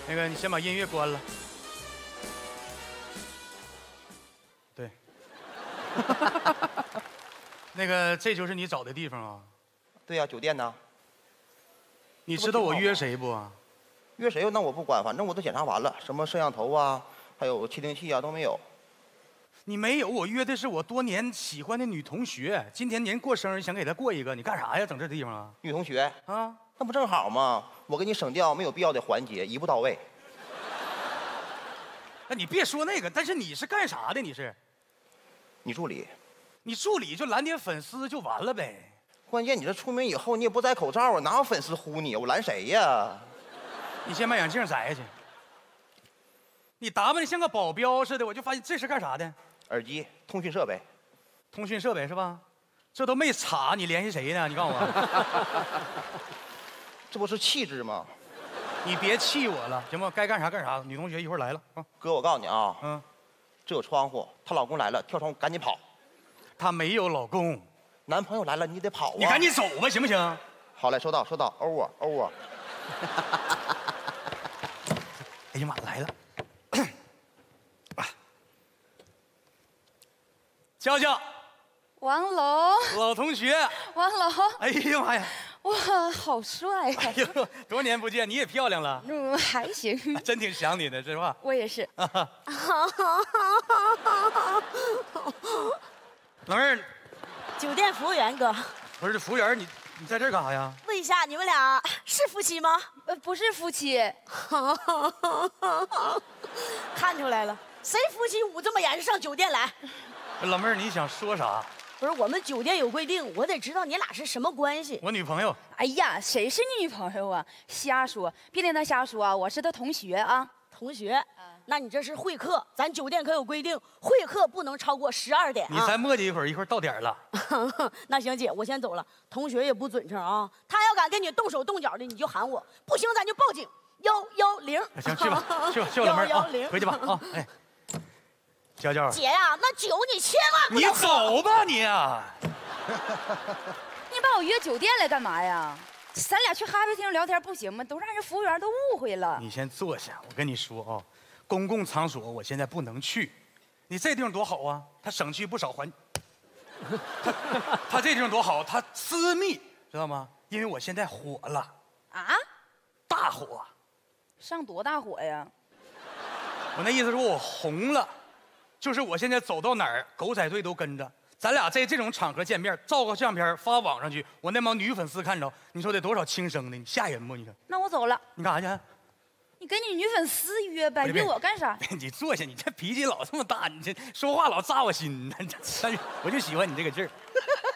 那个，你先把音乐关了。对。那个，这就是你找的地方啊？ 对呀，酒店呢？ 你知道我约谁不？ 约谁？那我不管，反正我都检查完了，什么摄像头啊，还有窃听器啊都没有。 你没有，我约的是我多年喜欢的女同学，今天您过生日，想给她过一个，你干啥呀？整这地方啊？ 女同学啊， 那不正好吗？我给你省掉没有必要的环节，一步到位。 那你别说那个，但是你是干啥的？你是？ 你助理。 你助理就拦点粉丝就完了呗。 关键你这出名以后你也不摘口罩啊，哪有粉丝呼你？我拦谁呀？ 你先把眼镜摘下去。你打扮的像个保镖似的，我就发现这是干啥的？ 耳机、通讯设备。 通讯设备是吧？这都没查，你联系谁呢？你告诉我。 这不是气质吗？ 你别气我了，行吗？该干啥干啥。女同学一会儿来了啊。 哥，我告诉你啊，这有窗户，她老公来了，跳窗户赶紧跑。 她没有老公。 男朋友来了，你得跑啊！ 你赶紧走吧，行不行？ 好嘞，收到，收到。over。 哎呀妈，来了！娇娇， 王龙， 老同学。 王龙， 哎呀妈呀！ 哇，好帅呀！ 哎呦，多年不见，你也漂亮了。 还行。 真挺想你的，是吧？ 我也是。 老妹儿。 酒店服务员哥， 不是服务员，你在这儿干啥呀？ 问一下，你们俩是夫妻吗？ 不是夫妻。 看出来了，谁夫妻捂这么严上酒店来？ 老妹儿，你想说啥？ 不是，我们酒店有规定，我得知道你俩是什么关系。 我女朋友。 哎呀，谁是你女朋友啊？瞎说，别听他瞎说啊！我是他同学啊。 同学，那你这是会客，咱酒店可有规定，会客不能超过12点啊。 你再磨叽一会儿，一会儿到点了。 那行姐，我先走了。同学也不准成啊，他要敢跟你动手动脚的，你就喊我，不行咱就报警110。 行，去吧，去吧，老妹儿啊，回去吧啊，哎，娇娇。 姐呀，那酒你千万不要。你走吧你啊！ 你把我约酒店来干嘛呀？咱俩去咖啡厅聊天不行吗？都让人服务员都误会了。 你先坐下，我跟你说啊，公共场所我现在不能去。你这地方多好啊，它省去不少环。它这地方多好，它私密，知道吗？因为我现在火了。 啊？ 大火。 上多大火呀？ 我那意思说我红了，就是我现在走到哪儿，狗仔队都跟着。咱俩在这种场合见面，照个相片发网上去，我那帮女粉丝看着，你说得多少轻生的？你吓人不？你说？ 那我走了。 你干啥去？ 你跟你女粉丝约呗，约我干啥？ 你坐下，你这脾气老这么大，你这说话老扎我心，我就喜欢你这个劲儿。